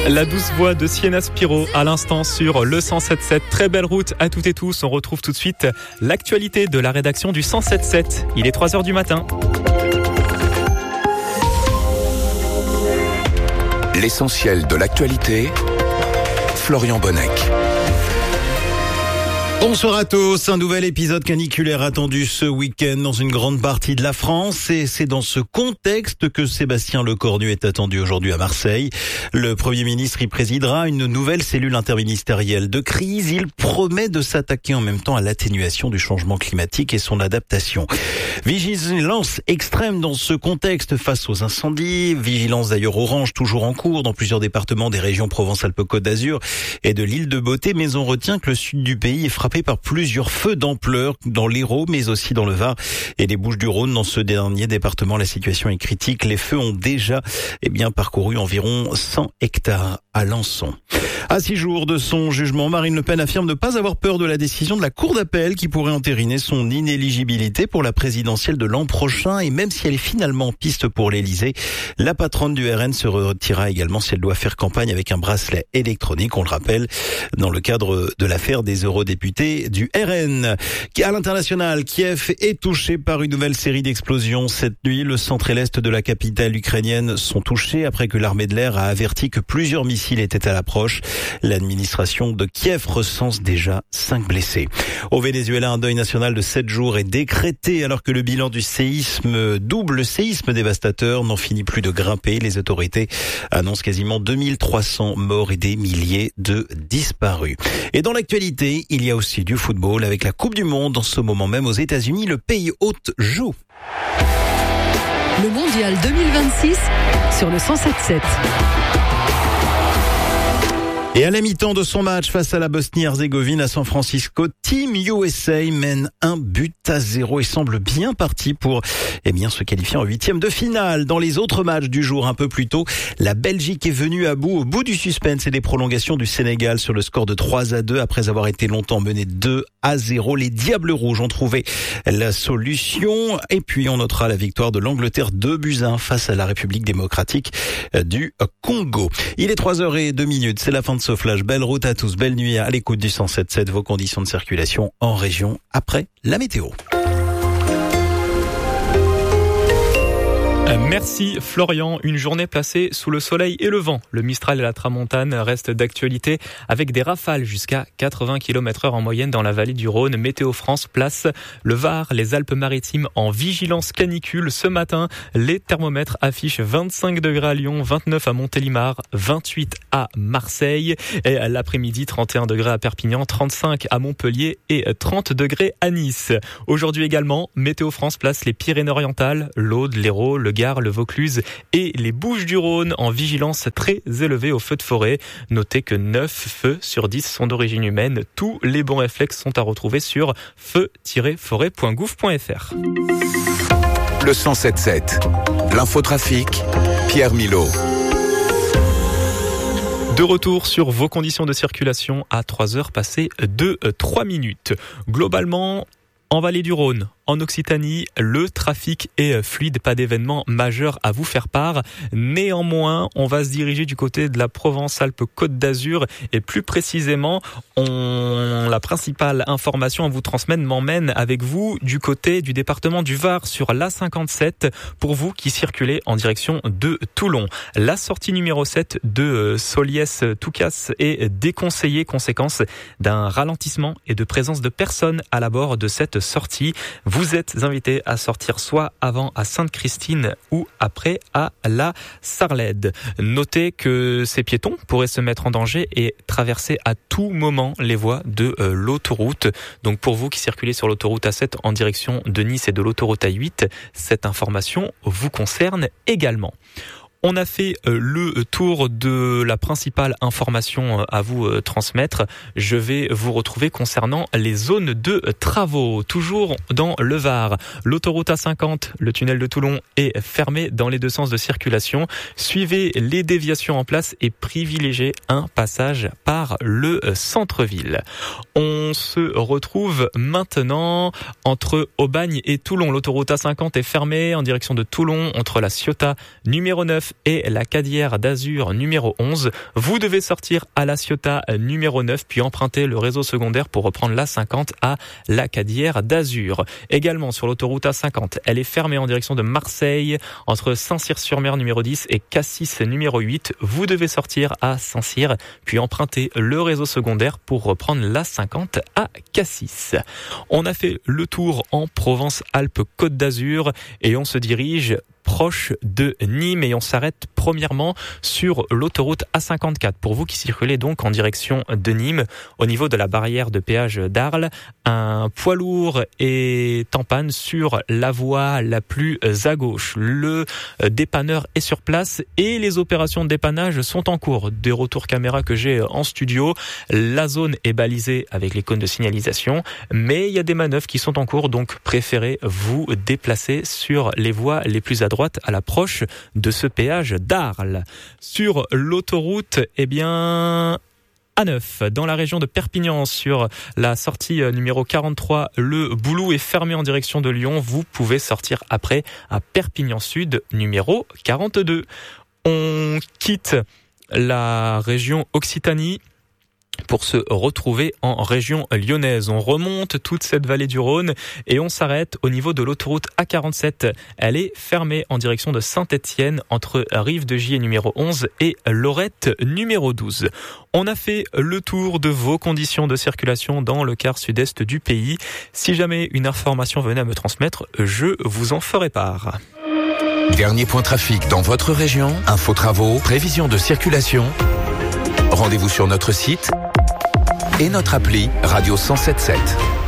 La douce voix de Sienna Spiro à l'instant sur le 107.7. Très belle route à toutes et tous. On retrouve tout de suite l'actualité de la rédaction du 107.7. Il est 3h du matin. L'essentiel de l'actualité, Florian Bonnec. Bonsoir à tous, un nouvel épisode caniculaire attendu ce week-end dans une grande partie de la France et c'est dans ce contexte que Sébastien Lecornu est attendu aujourd'hui à Marseille. Le Premier ministre y présidera une nouvelle cellule interministérielle de crise. Il promet de s'attaquer en même temps à l'atténuation du changement climatique et son adaptation. Vigilance extrême dans ce contexte face aux incendies. Vigilance d'ailleurs orange toujours en cours dans plusieurs départements des régions Provence-Alpes-Côte d'Azur et de l'île de Beauté. Mais on retient que le sud du pays est frappé par plusieurs feux d'ampleur dans l'Hérault, mais aussi dans le Var et les Bouches-du-Rhône. Dans ce dernier département, la situation est critique. Les feux ont déjà parcouru environ 100 hectares à Lançon. À 6 jours de son jugement, Marine Le Pen affirme ne pas avoir peur de la décision de la Cour d'appel qui pourrait entériner son inéligibilité pour la présidentielle de l'an prochain. Et même si elle est finalement en piste pour l'Élysée, la patronne du RN se retirera également si elle doit faire campagne avec un bracelet électronique. On le rappelle, dans le cadre de l'affaire des eurodéputés du RN. À l'international, Kiev est touché par une nouvelle série d'explosions cette nuit. Le centre et l'est de la capitale ukrainienne sont touchés après que l'armée de l'air a averti que plusieurs missiles étaient à l'approche. L'administration de Kiev recense déjà 5 blessés. Au Venezuela, un deuil national de 7 jours est décrété alors que le bilan du double séisme dévastateur n'en finit plus de grimper. Les autorités annoncent quasiment 2300 morts et des milliers de disparus. Et dans l'actualité, il y a aussi du football avec la Coupe du Monde. En ce moment même aux États-Unis, le pays hôte joue. Le Mondial 2026 sur le 107.7. Et à la mi-temps de son match face à la Bosnie-Herzégovine à San Francisco, Team USA mène 1-0 et semble bien parti pour se qualifier en 8e de finale. Dans les autres matchs du jour un peu plus tôt, la Belgique est venue au bout du suspense et des prolongations du Sénégal sur le score de 3-2 après avoir été longtemps mené 2-0. Les Diables Rouges ont trouvé la solution et puis on notera la victoire de l'Angleterre 2-1 face à la République démocratique du Congo. Il est 3h02, c'est la fin de ce flash. Belle route à tous, belle nuit à l'écoute du 107.7. Vos conditions de circulation en région après la météo. Merci Florian. Une journée placée sous le soleil et le vent. Le Mistral et la Tramontane restent d'actualité avec des rafales jusqu'à 80 km/h en moyenne dans la vallée du Rhône. Météo France place le Var, les Alpes-Maritimes en vigilance canicule. Ce matin, les thermomètres affichent 25 degrés à Lyon, 29 à Montélimar, 28 à Marseille. Et l'après-midi, 31 degrés à Perpignan, 35 à Montpellier et 30 degrés à Nice. Aujourd'hui également, Météo France place les Pyrénées-Orientales, l'Aude, l'Hérault, le Gard, le Vaucluse et les Bouches-du-Rhône en vigilance très élevée aux feux de forêt. Notez que 9 feux sur 10 sont d'origine humaine. Tous les bons réflexes sont à retrouver sur feu-forêt.gouv.fr. Le 107.7, l'infotrafic, Pierre Milot. De retour sur vos conditions de circulation à 3h passées de 3 minutes. Globalement, en vallée du Rhône, en Occitanie, le trafic est fluide, pas d'événements majeurs à vous faire part. Néanmoins, on va se diriger du côté de la Provence-Alpes-Côte d'Azur et plus précisément, la principale information à vous transmettre m'emmène avec vous du côté du département du Var sur l'A57 pour vous qui circulez en direction de Toulon. La sortie numéro 7 de Soliès-Toucas est déconseillée, conséquence d'un ralentissement et de présence de personnes à l'abord de cette sortie. Vous êtes invité à sortir soit avant à Sainte-Christine ou après à la Sarlède. Notez que ces piétons pourraient se mettre en danger et traverser à tout moment les voies de l'autoroute. Donc pour vous qui circulez sur l'autoroute A7 en direction de Nice et de l'autoroute A8, cette information vous concerne également. On a fait le tour de la principale information à vous transmettre. Je vais vous retrouver concernant les zones de travaux. Toujours dans le Var, l'autoroute A50, le tunnel de Toulon est fermé dans les deux sens de circulation. Suivez les déviations en place et privilégiez un passage par le centre-ville. On se retrouve maintenant entre Aubagne et Toulon. L'autoroute A50 est fermée en direction de Toulon entre la Ciotat numéro 9 9 et la Cadière d'Azur numéro 11. Vous devez sortir à la Ciotat numéro 9 puis emprunter le réseau secondaire pour reprendre la 50 à la Cadière d'Azur. Également sur l'autoroute A50, elle est fermée en direction de Marseille entre Saint-Cyr-sur-Mer numéro 10 et Cassis numéro 8. Vous devez sortir à Saint-Cyr puis emprunter le réseau secondaire pour reprendre la 50 à Cassis. On a fait le tour en Provence-Alpes-Côte d'Azur et on se dirige proche de Nîmes et on s'arrête premièrement sur l'autoroute A54. Pour vous qui circulez donc en direction de Nîmes, au niveau de la barrière de péage d'Arles, un poids lourd est en panne sur la voie la plus à gauche. Le dépanneur est sur place et les opérations de dépannage sont en cours. Des retours caméra que j'ai en studio, la zone est balisée avec les cônes de signalisation, mais il y a des manœuvres qui sont en cours, donc préférez vous déplacer sur les voies les plus à droite à l'approche de ce péage d'Arles. Sur l'autoroute, A9, dans la région de Perpignan, sur la sortie numéro 43, le Boulou est fermé en direction de Lyon. Vous pouvez sortir après à Perpignan Sud, numéro 42. On quitte la région Occitanie pour se retrouver en région lyonnaise. On remonte toute cette vallée du Rhône et on s'arrête au niveau de l'autoroute A47. Elle est fermée en direction de Saint-Étienne entre Rive-de-Gier numéro 11 et Lorette numéro 12. On a fait le tour de vos conditions de circulation dans le quart sud-est du pays. Si jamais une information venait à me transmettre, je vous en ferai part. Dernier point trafic dans votre région, info travaux, prévision de circulation. Rendez-vous sur notre site et notre appli Radio 107.7.